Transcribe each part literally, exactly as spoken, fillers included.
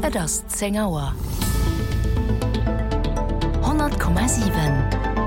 Et ass zehn Auer. hundert Komma sieben.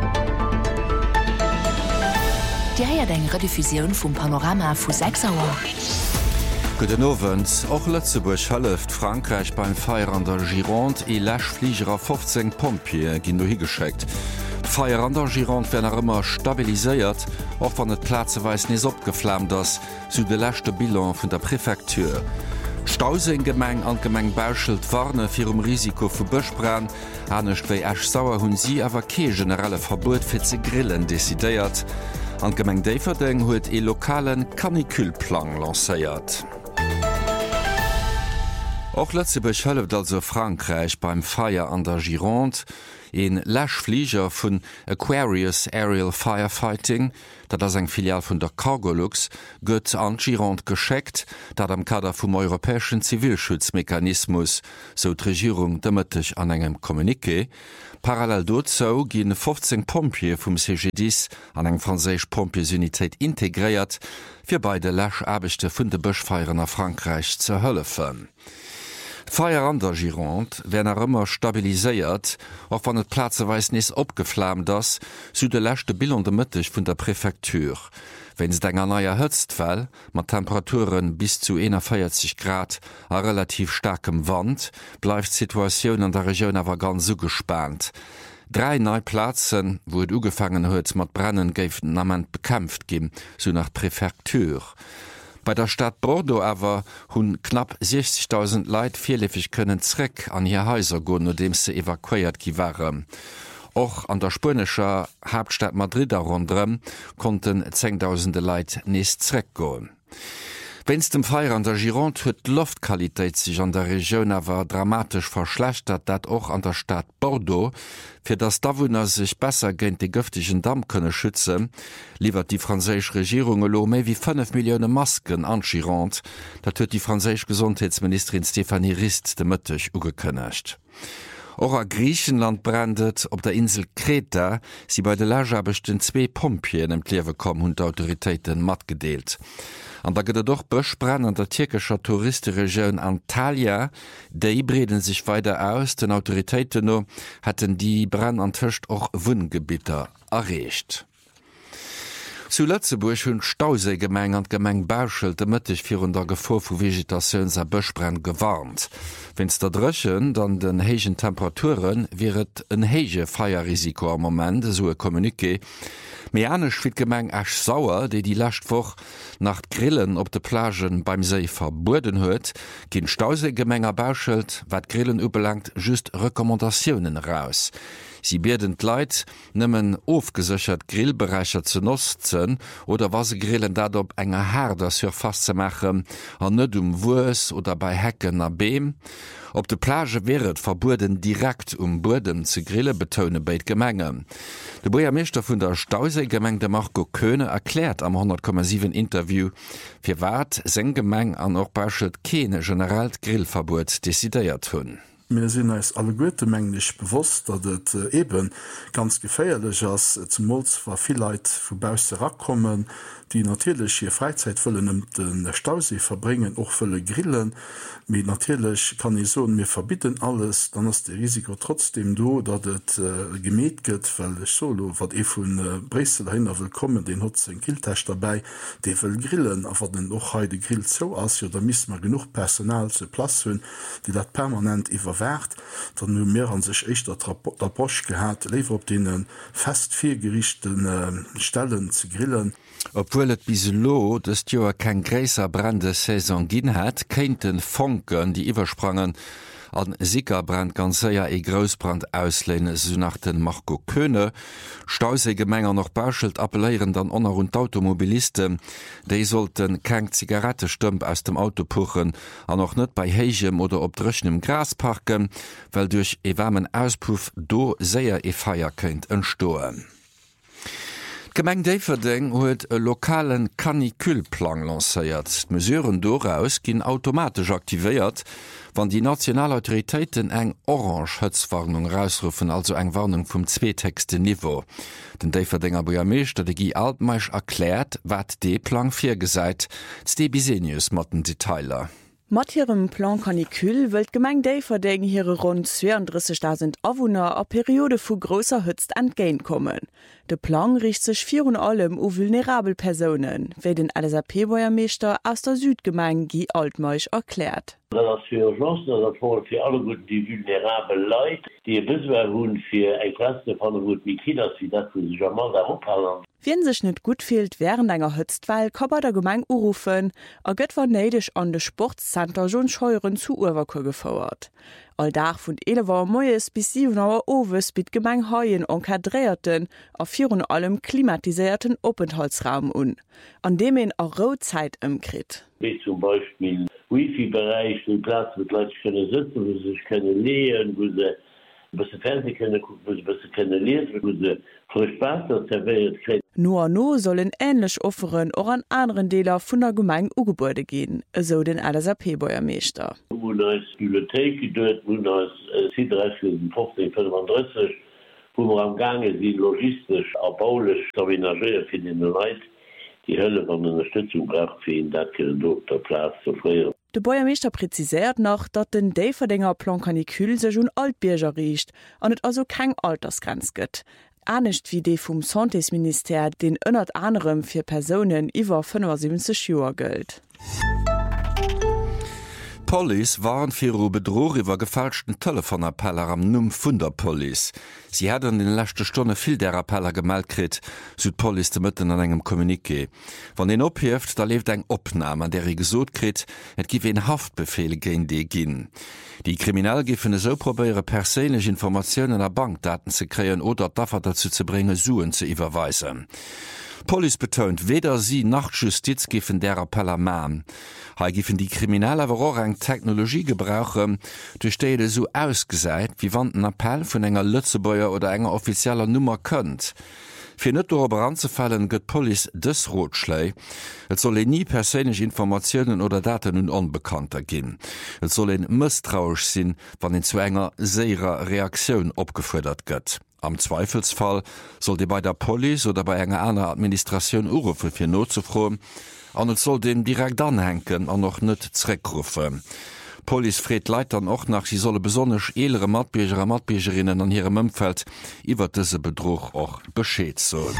Di heiert eng Rediffusion vum Panorama vu sechs Auer. Guten Abend. Auch Lützeburg halft Frankreich beim Feier an der Gironde e Lächfliegerer fünfzehn Pompier ginn du higeschickt. Feier an der Gironde werden er immer stabiliséiert, auch wann et Platzeweis nes opgeflammt ass, so de lächte Bilan vun der Präfektur. Stausengemeng an Gemeng Bauschelt warne fir um Risiko vu Bëchbrenn, anecht wéi Äsch sauer hunn sie awer ke generelle Verbot fir ze Grillen desidéiert. An Gemeng Déiverdeng huet e lokalen Kanikülplan lacéiert. Auch Lützeburg hëlleft also Frankreich beim Feier an der Gironde, en Lächflieger vun Aquarius Aerial Firefighting, dat ass eng Filial vun der Cargolux, gëtt an Gironde gescheckt, dat am Kader vum europäesschen Zivilschutzmechanismus, so d'Regierung dëmmettech an engem Kommuniqué. Parallel dozo ginn fünfzehn Pompier vum C G dix an eng franséich Pompiesunitéit integréiert, fir beide Lächabechte vun de Bëchfeieren a Frankreich ze hëllefen. Feier an der Gironde werden er immer stabiliséiert, auch wann et Platzeweis nes opgeflammt ass, so de lächte Bilan de Mëttech vun der Präfektur. Wenn se enger neier hëtzt fell, mat Temperaturen bis zu einundvierzig Grad a relativ starkem Wand, bleifft Situationun an der Region awer ganz so gespannt. Drei neue Plazen, wo et ugefangen huet mat Brennen géiften amment bekämpft gin, so nach Präfektur. Bei der Stadt Bordeaux awer hunn knapp sechzigtausend Leiit vierläufig kënnen zreck an hier Häuser gonn, no dem se evakuiert gi waren. Och an der spanischer Hauptstadt Madrid rundrem konnten zehntausende Leiit nees zreck goen. Wenns dem Feier an der Gironde huet Luftqualitéit sich an der Region awer dramatisch verschlechtert, dat och an der Stadt Bordeaux, fir dass Dawunner sich besser géint de gëftigen Damm könne schützen, liefert die franzésisch Regierung lo méi wie fünf Millionen Masken an Gironde, dat huet die franzésisch Gesundheitsministerin Stephanie Rist de Mëttech ugekënnecht. Auch a Griechenland brandet, op der Insel Kreta, sie bei de Lächabechten zwee Pompien em Kliewe kom hun d'Autoritéiten mat gedeelt. An da gëtt doch Bëchbrenn an der türkischer Touristenregion Antalya, déi breden sich weiter aus, den Autoritéiten no hätten die Brenn an Tëcht och Wundgebieter erreicht. Zu Lützeburg hunn Stauseegemeng an Gemeng Bauschelt de Mëttech fir der Gevor vu Vegetationun a Bëchbrenn gewarnt. Wenns der Drëchen dann den héigen Temperaturen wieret een héige Feierrisiko am moment, so e Kommuniqué. Meanisch fir Gemeng Äsch sauer, déi die Lächtwoch nach Grillen op de Plagen beim See verbuden huet, ginn Stauseegemenger Bauschelt, wat Grillen ubelangt just Rekommandationioen raus. Sie beden Leiit nëmmen ofgesichert Grillbereicher ze nutzen oder was se Grillen dat op enger Herder surface ze machen, an net um Wus oder bei Hecken a Beem. Op de Plage wäret verbuden direkt um Boden ze grille betone beit Gemenge. De Boermeester vun der Stauseegemeng de Marco Köhne erklärt am hundert Komma sieben Interview, fir wat seng Gemeng an och Bauschelt kene generelt Grillverbot desideiert hunn. Wir sind als alle gute Menglich bewusst, dass es äh, eben ganz gefährlich ist, äh, zum Molz war viel Leute vorbei rakommen, die natürlich ihre Freizeit füllen und den Stausee verbringen, auch viele Grillen. Aber natürlich kann ich so, wir verbieten alles, dann ist das Risiko trotzdem da, dass es äh, gemäht wird, weil ich solo, was ich von äh, Bresel dahinter will kommen, den hat einen Grilltest dabei, der will grillen, aber dann auch heute grillt so aus, ja, da müssen wir genug Personal zur Platz haben, die das permanent überwachen. Dann nur mehr an sich echt der Bosch gehabt, lever op denen fest vier gerichten äh, Stellen zu grillen. Obwohl et bis lo dat Joer kein gräser Brandesaison ginn hat, kenten Fonken, die iwwersprangen an Sickerbrand ganz séier e Grosbrand auslehne, so nach den Marco Köhne. Stauseegemenger noch Bauschelt appelléieren dann onnner rund Automobilisten, déi sollten keng Zigarettestump aus dem Auto puchen, an noch net bei héigem oder op drechnem Gras parken, weil durch e warmen Auspuff do séier e Feier kënnt entstoen. Gemeng Déiverdeng huet e lokalen Kanikülplan lacéiert. Mesuren doraus ginn automatisch aktivéiert, wann die Nationalautoritéiten eng Orange-Hëtzwarnung rausrufen, also eng Warnung vum zweetexte Niveau. Den Déiverdenger Boermeestrategie Altmeich erklärt, wat de Plan firgesäit, d'Ste Bisenius matten Detailer. Mat hirem Plan Kanikül wëlt Gemeng Déiferdeng hire rund zweiunddreißigtausend Awohner a Periode vu grosser Hëtzt entgéint kommen. De Plan richt sech virun allem u vulnerabel Personen, wéi den L S A P-Bäuermeester aus der Südgemeng Guy Altmeich erklärt. Das ist für Urgence, das ist für alle gut die vulnerabel Leute, die ein bisschen hun für ein Klasse von gut wie Kinder, wie das für sich einmal da hochhalten. Wenn sich nicht gut fehlt während enger Hütztwahl, kann man der Gemeinde anrufen, er geht von neidisch an das Sportcenter schon scheuren zu Uhrwerke gefordert. Alldach von elf Uhr morgens bis sieben Uhr abends mit Gemeinde Haien enkadrierten, auf vier und allem klimatisierten Aufenthaltsraum an, an dem man auch Rotzeit umkriegt. Wie zum Beispiel Wi-Fi-Bereich, den Platz, wo Leute können sitzen, wo sie sich können lesen, wo sie ein bisschen Fernsehen können gucken, wo sie ein bisschen können lesen, wo sie frisch Wasser serviert kriegen. Nur no sollen ähnlich Offeren auch an anderen Delen von der Gemeinde Ugebäude gehen, so den L S A P-Bäuermeester. Wo eine Bibliothek dort, wo eine C dreißig fünfzehn fünfunddreißig, wo wir am Gange sind, logistisch, auch baulich, zu aménagieren für die Leute, die Hölle von Unterstützung braucht, für ihn das dort der Platz zu frieren. Der Bäuermeester präzisiert noch, dass den Déiferdinger Plan Kanikül sich um Altbierger riecht und es also keine Altersgrenze gibt. Auch nicht wie die vom Santéministère, den unter anderem für Personen über fünfundsiebzig Jahre gilt. Police waren fir o Bedroh iwwer gefälschten Telefonappeller am Numm vun der Police. Sie hat an den letzte Stunde viel der Appeller gemeldet krit, Süd Police de Mëtten an engem Kommuniqué. Wann den opheft, da lebt eng Opname, an der er gesot krit, et giwe en Haftbefehl gegen die ginn. Die Kriminalgiffen so probéiere perélech Informationen a Bankdaten ze kreen oder daffer dazu zu bringen, Suen zu iwwerweisen. Police betont, weder sie nach Justiz giffen der Appeller man. Ha giffen die Kriminelle aber auch eng Technologie gebrauchen, durch die so ausgeseit, wie wann ein Appell von enger Lützebäuer oder enger offizieller Nummer könnt. Für nicht darüber anzufallen, geht Police das Rotschlei. Es soll nie persönliche Informationen oder Daten nun unbekannter gehen. Es soll misstrauisch sein, wenn in zu enger seirer Reaktion abgefordert wird. Am Zweifelsfall soll die bei der Police oder bei einer anderen Administration anrufen, für Not zu fragen, und es soll den direkt anhängen und noch nicht zurückrufen. Police fragt Leute dann auch nach, sie solle besonders ältere Matbürger und Matbürgerinnen an ihrem Umfeld über diese Betrug auch Bescheid sollen.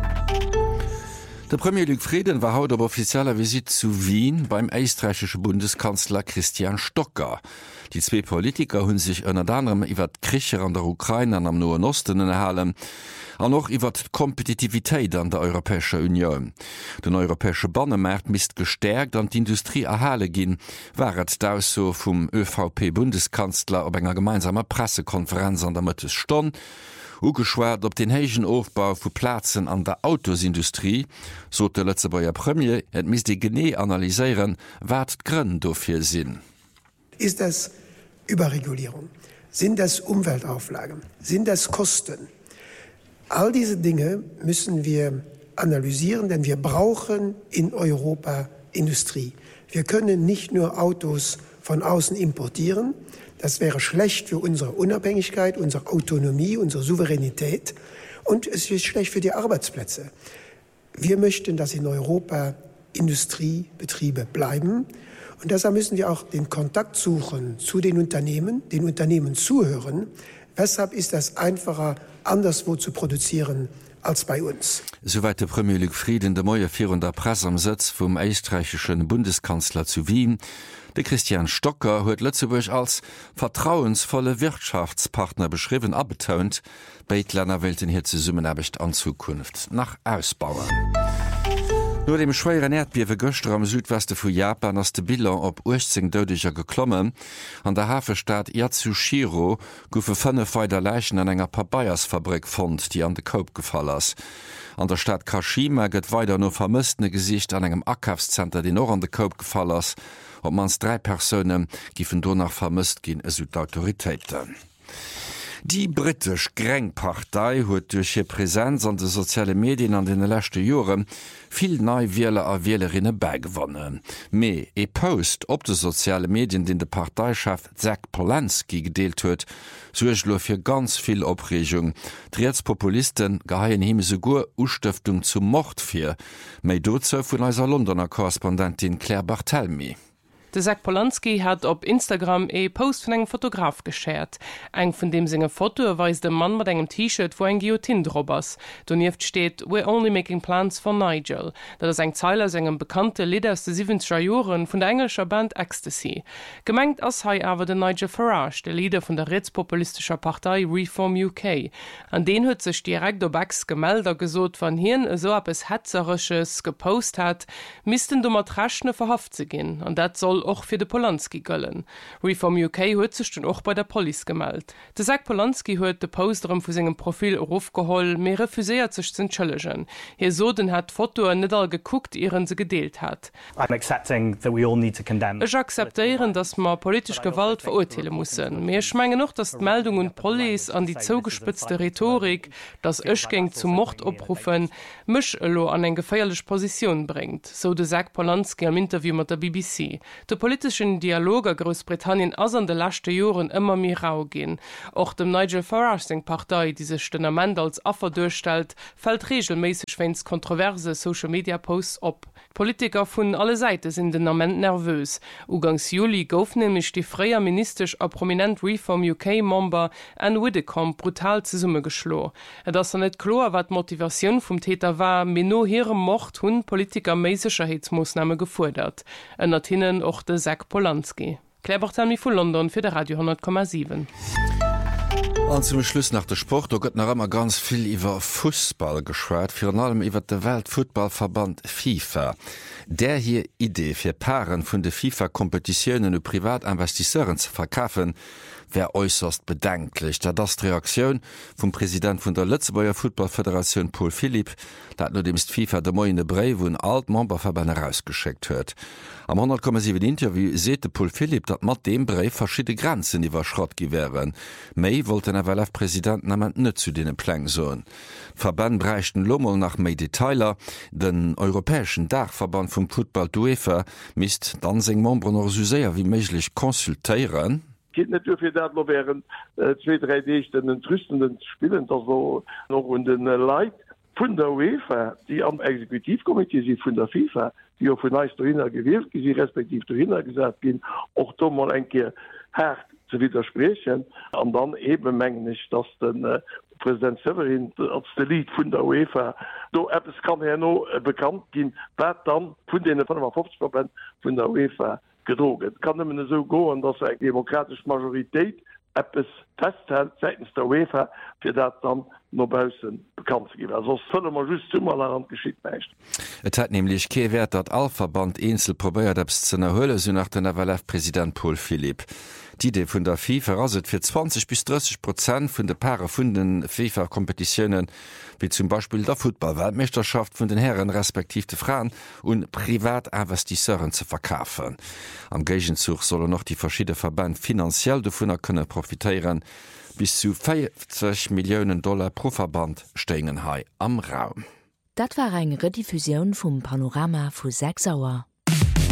Der Premier Luc Frieden war heute auf offizieller Visit zu Wien beim österreichischen Bundeskanzler Christian Stocker. Die zwei Politiker haben sich unter anderem über die Kriege an der Ukraine und am Nahen Osten erhalten, und auch über die Kompetitivität an der Europäischen Union. Den europäischen Binnenmarkt misst gestärkt und die Industrie erhalten gehen, war es da so vom ÖVP-Bundeskanzler auf einer gemeinsamen Pressekonferenz an der Mittagsstunde. Ugeschwert op den heigen Aufbau vu Plazen an der Autosindustrie, so der letzte Bayer Premier, et mis die Gene analyseieren, wat grünn dofir sinn. Ist das Überregulierung? Sind das Umweltauflagen? Sind das Kosten? All diese Dinge müssen wir analysieren, denn wir brauchen in Europa Industrie. Wir können nicht nur Autos von außen importieren. Das wäre schlecht für unsere Unabhängigkeit, unsere Autonomie, unsere Souveränität und es ist schlecht für die Arbeitsplätze. Wir möchten, dass in Europa Industriebetriebe bleiben und deshalb müssen wir auch den Kontakt suchen zu den Unternehmen, den Unternehmen zuhören. Weshalb ist das einfacher, anderswo zu produzieren als bei uns. Soweit der Premier Luc Frieden de Moier vierhundert Presse am Sitz vom österreichischen Bundeskanzler zu Wien. Der Christian Stocker huet Lützeburg als vertrauensvolle Wirtschaftspartner beschrieben abbetont, Beitländer Welten hier zu Summenerbecht an Zukunft nach ausbauen. Nur dem schweren Erdbiewe Göster am Südweste vu Japan ass de Bilan op achtzehn Dödecher geklommen. An der Hafenstadt Yatsushiro goufe fënne feider Leichen an enger Papayersfabrik fand, die an de Koop gefall ass. An der Stadt Kashima gëtt weiter no vermëstne Gesicht an engem Akkaufscenter, die noch an de Koop gefall ass, ob mans drei Personen gifen donach vermisst gin e Südautoritäten. Die britisch Grengpartei huet durch ihr Präsenz an de soziale Medien an den letzten Jahren viel neue Wähler a Wählerinnen beigewonnen. Me e Post op de soziale Medien, den de Parteichef Zach Polanski gedeelt huet, suerchlo fir ganz viel Opregung. Rechtspopulisten geheien him sogur Ustiftung zum Mord fir. Mei dozo vun eiser Londoner Korrespondentin Claire Barthelmy. De Zach Polanski hat op Instagram e Post vun engem Fotograf geschert. Eng vun dem senge Foto weist dem Mann mat engem T-Shirt, wo eng Guillotine drobers. Donieft steht "We're only making plans for Nigel." Dat ass eng Zeiler segem bekannte Lieder aus de siebziger Joren vun der englischer Band Ecstasy. Gemengt ass hai awer den Nigel Farage, der Lieder vun der rechtspopulistischer Partei Reform U K. An den huet sech direkt op Backs Gemelder gesot, wann hien eso ab es hetzerisches gepost hat, misisten dummer traschne verhaft ze ginn, an dat soll och fir de Polanski gëllen. Reform U K huet sech den och bei der Poli gemeldt. De Zach Polanski huet de Posterem vu segem Profil rufgeholl, mé refuséiert sech zen Challegen. Hier so den hat Foto net all geguckt, ihren se gedeelt hat. Ech akzeteieren, dass ma politisch Gewalt verurteile mussssen. Meer schmenge noch, dass d Meldung und Poli an die zougespitzte Rhetorik, dass Öschgäng zum Mord oprufen, misch lo an eng gefeierlech Position bringt, so de Zach Polanski am Interview mat der B B C. De politischen Dialoger Großbritannien ass an de lachte Joren immer mir rau gin. Och dem Nigel Farage seg Partei, die sech den Amend als Affer durchstellt, fällt regelmäßig wenns kontroverse Social Media Posts op. Politiker vun alle Seite sind den Amend nervös. Ugangs Juli gouf nämlich die freier ministerisch a prominent Reform U K-Member Anne Widdecombe brutal ze Summe geschlo. Et ass er net klar, wat Motivation vum Täter war, men no herem Mord hunn Politiker Meischerheitsmoosnahme gefordert. Ennner hinnen och de Zach Polanski. Kläbertami vu London fir de Radio hundert Komma sieben. An zum Schluss nach der Sport gëtt nach immer ganz viel iwwer Fußball geschwert, fir an allem iwwer de Weltfootballverband FIFA. Der hier Idee fir Paaren vun de FIFA-Kompetitionen u Privatinvestisseuren zu verkaufen, wär äußerst bedenklich, da das Reaktion vom Präsident von der Lützebauer Footballföderation Paul Philipp, dat nur demst FIFA der moine Brei vun alt Memberverband herausgeschickt huet. Am hundert Komma sieben Interview sete Paul Philipp, dat mat dem Brei verschiedene Grenzen iwwer Schrott gewähren. Mei wollten er W F Präsident namment net zu denen Pläng soen. Verband breichten Lummel nach méi Detailer, den europäischen Dachverband vom Football UEFA misst dann seg Member noch so sehr wie möglich konsultieren. Net fir dat lo wären zwei drei Dichten den trüstenden Spielen noch hun den Leiit vun der UEFA, die am Exekutivkomitee sie vun der FIFA, die vun Neistorinnner gewählt, die sie respektiv dahinter gesagt gin, och do mal enke hart zu widersprechen, an dann eben mengen nicht, dass den äh, Präsident Severin als de Lied vun der UEFA do App es kann her no äh, bekannt gin, wat dann vun den fünfundfünfzig Prozent vun der UEFA gedroget. Kann men so go an dass eng demokratisch Majorität App es festhält seitens der UEFA fir dat dann nobausen bekannt zu geben. Also solle man just mal an geschieht mecht. Et hat nämlich kewert, dat Allverband Insel probiert abs zu erhöle, so nach den W F Präsident Paul Philipp. Die Idee vun der FIFA raset fir zwanzig bis dreißig Prozent vun de Paare vun den FIFA-Kompetitionen, wie zum Beispiel der Football-Weltmeisterschaft vun den Herren respektiv de Frauen und Privatinvestisseuren zu verkaufen. Am Gegenzug sollen noch die verschiedene Verband finanziell davon können profitieren. Bis zu vierzig Millionen Dollar pro Verband stehen hai am Raum. Dat war eng Rediffusion vum Panorama vu sechs Auer.